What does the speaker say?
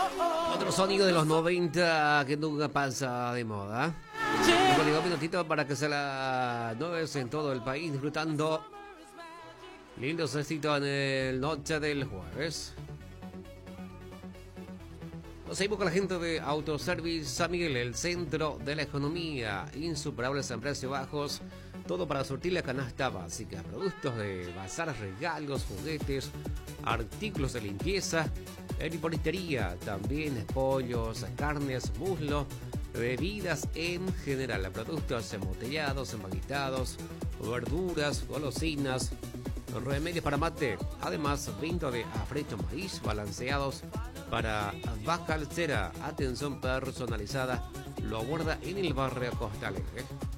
Otro sonido de los 90 que nunca pasa de moda. Un minutito para que sea las 9 en todo el país, disfrutando lindos éxitos en el noche del jueves. Nos seguimos con la gente de Autoservice San Miguel, el centro de la economía, insuperables en precios bajos, todo para surtir la canasta básica, productos de bazar, regalos, juguetes, artículos de limpieza, heriponistería, también pollos, carnes, muslo, bebidas en general, productos embotellados, empaquetados, verduras, golosinas, remedios para mate, además venta de afrecho maíz balanceados para vaca lechera, atención personalizada, lo aborda en el barrio Costa Alegre.